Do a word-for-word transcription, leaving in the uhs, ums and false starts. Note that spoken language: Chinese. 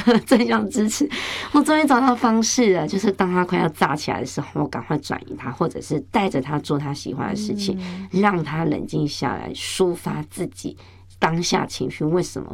正向支持。我终于找到方式了，就是当他快要炸起来的时候，我赶快转移他，或者是带着他做他喜欢的事情，让他冷静下来，抒发自己当下情绪为什么